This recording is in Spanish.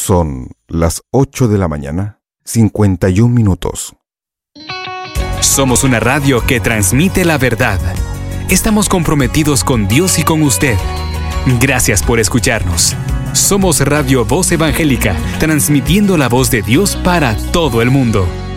Son las 8 de la mañana, 51 minutos. Somos una radio que transmite la verdad. Estamos comprometidos con Dios y con usted. Gracias por escucharnos. Somos Radio Voz Evangélica, transmitiendo la voz de Dios para todo el mundo.